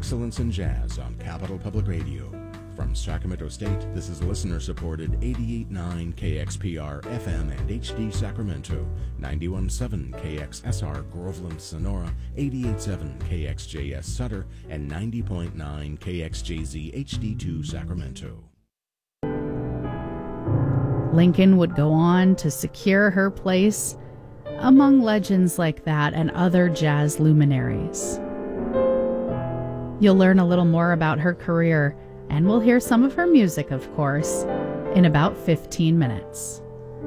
Excellence in Jazz on Capital Public Radio. From Sacramento State, this is listener-supported 88.9 KXPR FM and HD Sacramento, 91.7 KXSR Groveland Sonora, 88.7 KXJS Sutter, and 90.9 KXJZ HD2 Sacramento. Lincoln would go on to secure her place among legends like that and other jazz luminaries. You'll learn a little more about her career, and we'll hear some of her music, of course, in about 15 minutes.